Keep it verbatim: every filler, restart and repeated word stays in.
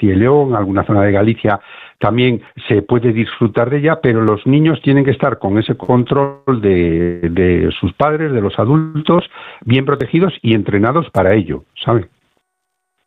Castilla y León, alguna zona de Galicia también se puede disfrutar de ella, pero los niños tienen que estar con ese control de, de sus padres, de los adultos, bien protegidos y entrenados para ello, ¿sabe?